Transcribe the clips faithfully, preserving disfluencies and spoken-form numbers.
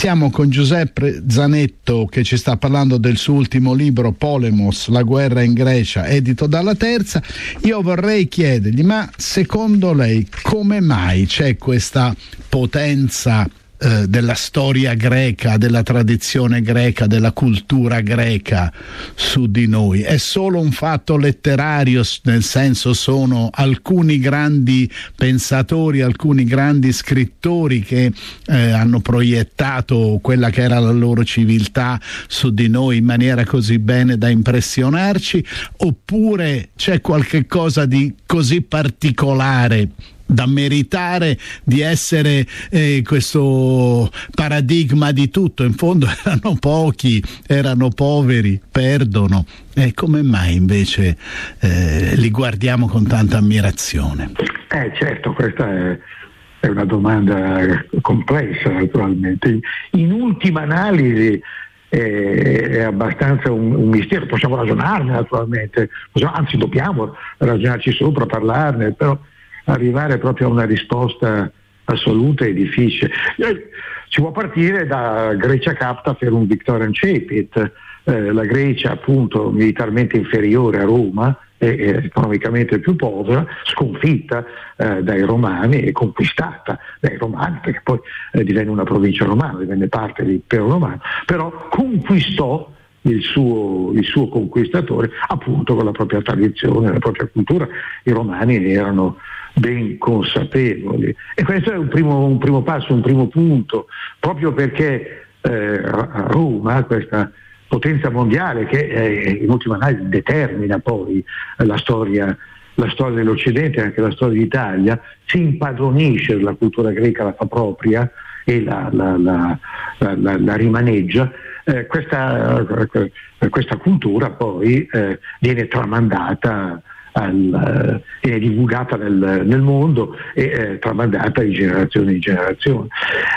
siamo con Giuseppe Zanetto che ci sta parlando del suo ultimo libro Polemos, la guerra in Grecia, edito dalla Terza. Io vorrei chiedergli, ma secondo lei come mai c'è questa potenza eh, della storia greca, della tradizione greca, della cultura greca su di noi? È solo un fatto letterario, nel senso sono alcuni grandi pensatori, alcuni grandi scrittori che eh, hanno proiettato quella che era la loro civiltà su di noi in maniera così bene da impressionarci, oppure c'è qualche cosa di così particolare da meritare di essere eh, questo paradigma di tutto? In fondo erano pochi, erano poveri, perdono. E come mai invece eh, li guardiamo con tanta ammirazione? Eh certo, questa è, è una domanda complessa naturalmente. In ultima analisi è, è abbastanza un, un mistero, possiamo ragionarne naturalmente, possiamo, anzi dobbiamo ragionarci sopra, parlarne, però arrivare proprio a una risposta assoluta è difficile. Si può partire da Grecia capta ferum Victoriam cepit, eh, la Grecia appunto militarmente inferiore a Roma e, e economicamente più povera, sconfitta eh, dai Romani e conquistata dai Romani, perché poi eh, divenne una provincia romana, divenne parte dell'impero romano, però conquistò il suo, il suo conquistatore appunto con la propria tradizione, la propria cultura. I Romani ne erano ben consapevoli, e questo è un primo, un primo passo, un primo punto, proprio perché eh, Roma, questa potenza mondiale che eh, in ultima analisi determina poi la storia, la storia dell'Occidente e anche la storia d'Italia, si impadronisce della cultura greca, la fa propria e la, la, la, la, la, la rimaneggia. Eh, questa, eh, questa cultura poi eh, viene tramandata, al, eh, viene divulgata nel, nel mondo e eh, tramandata di generazione in generazione.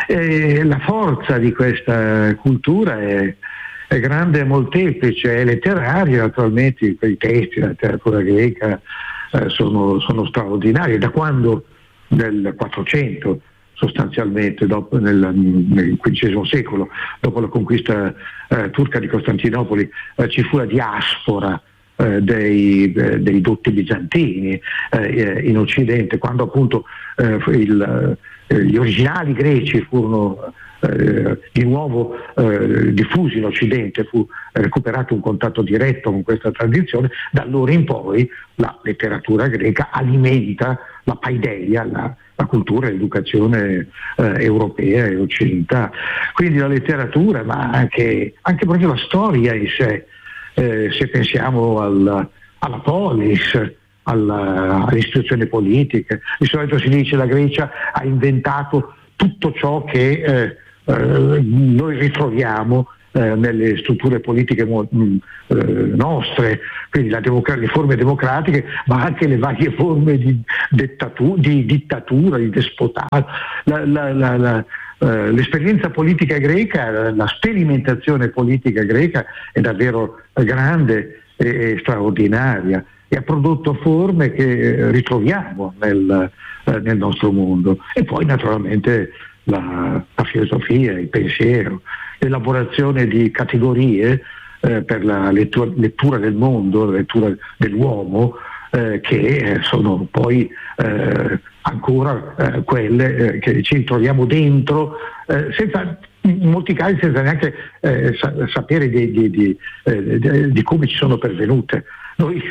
Eh, la forza di questa cultura è, è grande e molteplice, è letteraria naturalmente, i testi della letteratura greca eh, sono, sono straordinari. Da quando nel quattrocento sostanzialmente, dopo, nel, nel quindicesimo secolo, dopo la conquista eh, turca di Costantinopoli, eh, ci fu la diaspora eh, dei, eh, dei dotti bizantini eh, in Occidente, quando appunto eh, il, eh, gli originali greci furono eh, di nuovo eh, diffusi in Occidente, fu recuperato un contatto diretto con questa tradizione. Da allora in poi la letteratura greca alimenta la paideia, la la cultura e l'educazione eh, europea e occidentale. Quindi la letteratura, ma anche, anche proprio la storia in sé, eh, se pensiamo al, alla polis, alla, all'istituzione politica. Di solito si dice che la Grecia ha inventato tutto ciò che eh, eh, noi ritroviamo Eh, nelle strutture politiche mo- mh, eh, nostre, quindi la democ- le forme democratiche, ma anche le varie forme di, dettatu- di dittatura, di despotato. La, la, la, la, eh, l'esperienza politica greca, la sperimentazione politica greca è davvero grande e, e straordinaria, e ha prodotto forme che ritroviamo nel, eh, nel nostro mondo. E poi naturalmente la, la filosofia, il pensiero, l'elaborazione di categorie eh, per la lettura, lettura del mondo, la lettura dell'uomo, eh, che sono poi eh, ancora eh, quelle eh, che ci troviamo dentro, eh, senza, in molti casi senza neanche eh, sa- sapere di, di, di, eh, di, di come ci sono pervenute. Noi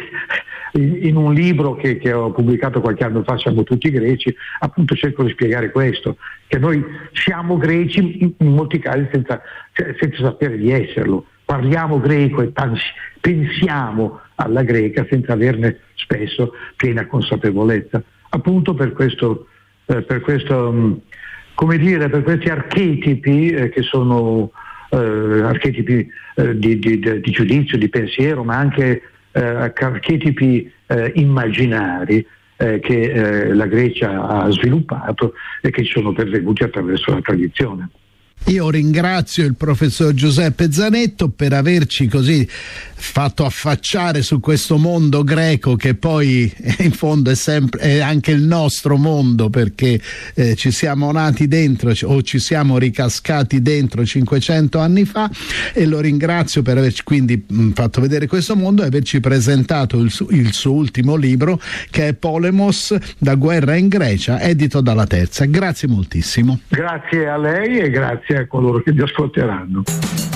in un libro che, che ho pubblicato qualche anno fa, Siamo tutti greci, appunto cerco di spiegare questo, che noi siamo greci in, in molti casi senza, senza sapere di esserlo. Parliamo greco e pensiamo alla greca senza averne spesso piena consapevolezza. Appunto per questo, eh, per questo come dire, per questi archetipi eh, che sono eh, archetipi eh, di, di, di giudizio, di pensiero, ma anche Eh, archetipi eh, immaginari eh, che eh, la Grecia ha sviluppato e che ci sono pervenuti attraverso la tradizione. Io ringrazio il professor Giuseppe Zanetto per averci così fatto affacciare su questo mondo greco, che poi in fondo è sempre è anche il nostro mondo, perché eh, ci siamo nati dentro o ci siamo ricascati dentro cinquecento anni fa, e lo ringrazio per averci quindi mh, fatto vedere questo mondo e averci presentato il, su, il suo ultimo libro, che è Polemos, da guerra in Grecia, edito dalla Terza. Grazie moltissimo. Grazie a lei e grazie a coloro che vi ascolteranno.